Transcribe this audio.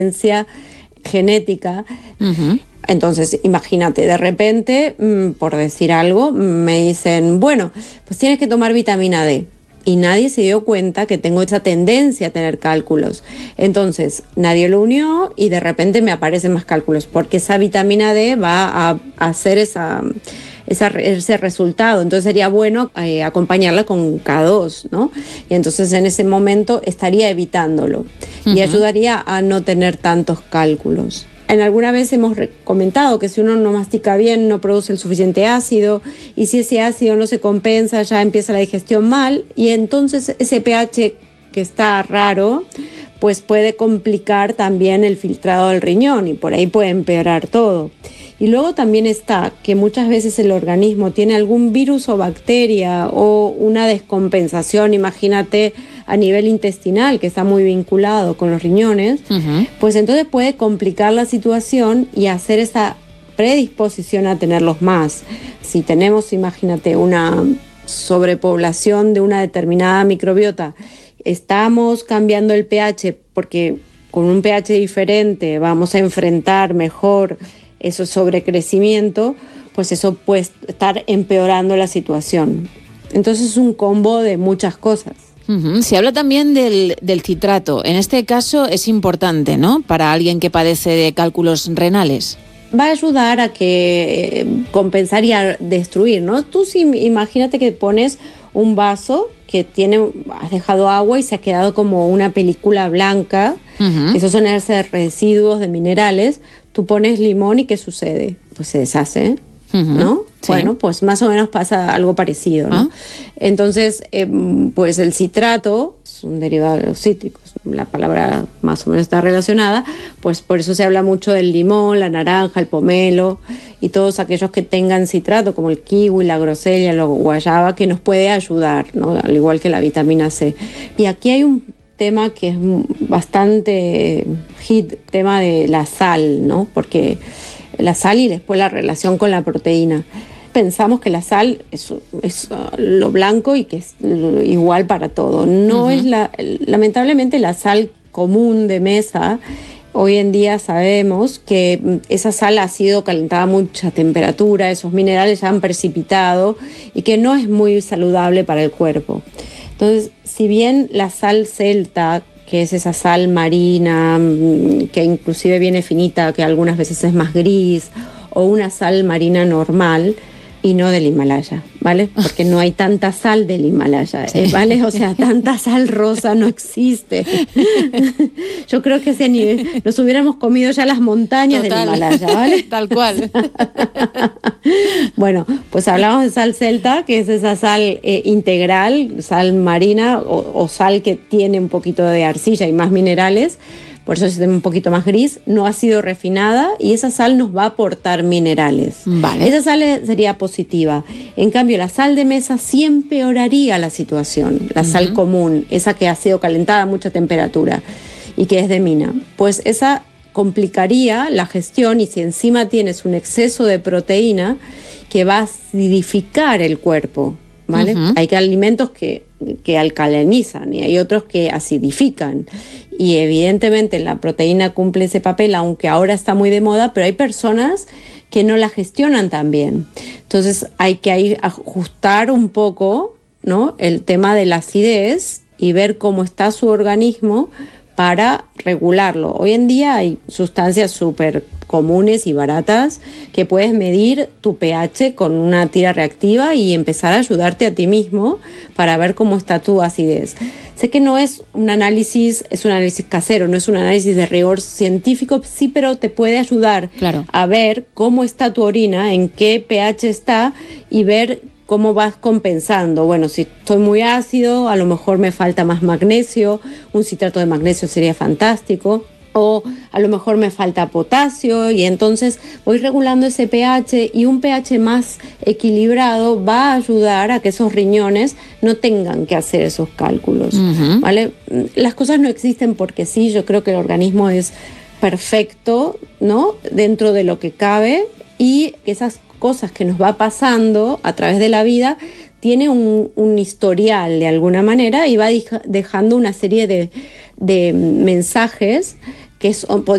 herencia genética. Uh-huh. Entonces, imagínate, de repente, por decir algo, me dicen, bueno, pues tienes que tomar vitamina D. Y nadie se dio cuenta que tengo esa tendencia a tener cálculos. Entonces, nadie lo unió y de repente me aparecen más cálculos, porque esa vitamina D va a hacer ese resultado. Entonces sería bueno acompañarla con K2, ¿no? Y entonces en ese momento estaría evitándolo. Uh-huh. Y ayudaría a no tener tantos cálculos. En alguna vez hemos comentado que si uno no mastica bien, no produce el suficiente ácido, y si ese ácido no se compensa, ya empieza la digestión mal, y entonces ese pH que está raro, pues puede complicar también el filtrado del riñón, y por ahí puede empeorar todo. Y luego también está que muchas veces el organismo tiene algún virus o bacteria o una descompensación, imagínate, a nivel intestinal, que está muy vinculado con los riñones, uh-huh. Pues entonces puede complicar la situación y hacer esa predisposición a tenerlos más. Si tenemos, imagínate, una sobrepoblación de una determinada microbiota, estamos cambiando el pH porque con un pH diferente vamos a enfrentar mejor ese sobrecrecimiento, pues eso puede estar empeorando la situación. Entonces es un combo de muchas cosas. Uh-huh. Se habla también del citrato. En este caso es importante, ¿no?, para alguien que padece de cálculos renales. Va a ayudar a que compensar y a destruir, ¿no? Tú sí, imagínate que pones un vaso que has dejado agua y se ha quedado como una película blanca. Uh-huh. Esos son esos residuos de minerales. Tú pones limón y ¿qué sucede? Pues se deshace, uh-huh. ¿no? Sí. Bueno, pues más o menos pasa algo parecido, ¿no? Entonces, pues el citrato es un derivado de los cítricos, la palabra más o menos está relacionada, pues por eso se habla mucho del limón, la naranja, el pomelo y todos aquellos que tengan citrato, como el kiwi, la grosella, la guayaba, que nos puede ayudar, ¿no? Al igual que la vitamina C. Y aquí hay un tema que es bastante hit, tema de la sal, ¿no? Porque la sal y después la relación con la proteína. Pensamos que la sal es lo blanco y que es igual para todo. No, uh-huh. Es lamentablemente la sal común de mesa. Hoy en día sabemos que esa sal ha sido calentada a mucha temperatura, esos minerales ya han precipitado y que no es muy saludable para el cuerpo. Entonces, si bien la sal celta, que es esa sal marina, que inclusive viene finita, que algunas veces es más gris, o una sal marina normal, y no del Himalaya, ¿vale? Porque no hay tanta sal del Himalaya, ¿vale? O sea, tanta sal rosa no existe. Yo creo que ese nivel nos hubiéramos comido ya las montañas del Himalaya, ¿vale? Tal cual. Bueno, pues hablamos de sal celta, que es esa sal integral, sal marina o sal que tiene un poquito de arcilla y más minerales. Por eso es un poquito más gris, no ha sido refinada y esa sal nos va a aportar minerales. Vale. Esa sal sería positiva. En cambio, la sal de mesa sí empeoraría la situación. La uh-huh. sal común, esa que ha sido calentada a mucha temperatura y que es de mina. Pues esa complicaría la gestión y si encima tienes un exceso de proteína que va a acidificar el cuerpo, ¿vale? Uh-huh. Hay alimentos que alcalinizan y hay otros que acidifican. Y evidentemente la proteína cumple ese papel, aunque ahora está muy de moda, pero hay personas que no la gestionan tan bien. Entonces hay que ajustar un poco, ¿no?, el tema de la acidez y ver cómo está su organismo para regularlo. Hoy en día hay sustancias súper comunes y baratas que puedes medir tu pH con una tira reactiva y empezar a ayudarte a ti mismo para ver cómo está tu acidez. Sé que no es un análisis, es un análisis casero, no es un análisis de rigor científico, sí, pero te puede ayudar a ver cómo está tu orina, en qué pH está y ver cómo vas compensando. Bueno, si estoy muy ácido, a lo mejor me falta más magnesio, un citrato de magnesio sería fantástico. O a lo mejor me falta potasio y entonces voy regulando ese pH y un pH más equilibrado va a ayudar a que esos riñones no tengan que hacer esos cálculos, uh-huh. ¿vale? Las cosas no existen porque sí, yo creo que el organismo es perfecto, ¿no?, dentro de lo que cabe y esas cosas que nos va pasando a través de la vida tiene un historial de alguna manera y va dejando una serie de mensajes que son